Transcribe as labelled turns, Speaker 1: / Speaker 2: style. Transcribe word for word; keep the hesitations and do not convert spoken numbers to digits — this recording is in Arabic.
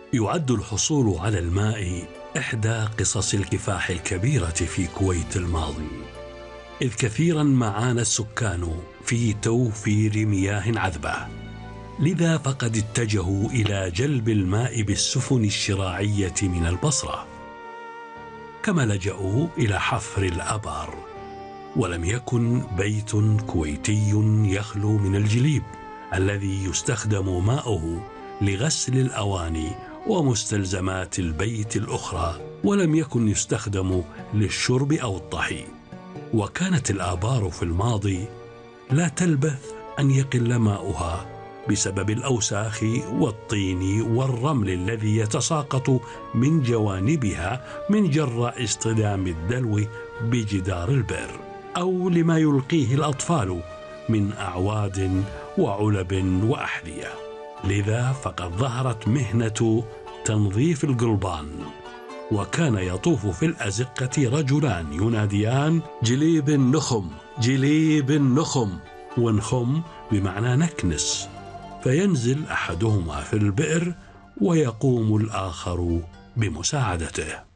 Speaker 1: يعد الحصول على الماء إحدى قصص الكفاح الكبيرة في كويت الماضي، إذ كثيرا ما عانى السكان في توفير مياه عذبة، لذا فقد اتجهوا إلى جلب الماء بالسفن الشراعية من البصرة، كما لجأوا إلى حفر الآبار. ولم يكن بيت كويتي يخلو من الجليب الذي يستخدم ماؤه لغسل الأواني ومستلزمات البيت الأخرى، ولم يكن يستخدم للشرب أو الطهي. وكانت الآبار في الماضي لا تلبث أن يقل ماؤها بسبب الأوساخ والطين والرمل الذي يتساقط من جوانبها من جراء اصطدام الدلو بجدار البئر، أو لما يلقيه الأطفال من أعواد وعلب وأحذية. لذا فقد ظهرت مهنة تنظيف القلبان، وكان يطوف في الأزقة رجلان يناديان: جليب النخم، جليب النخم، ونخم بمعنى نكنس، فينزل أحدهما في البئر ويقوم الآخر بمساعدته.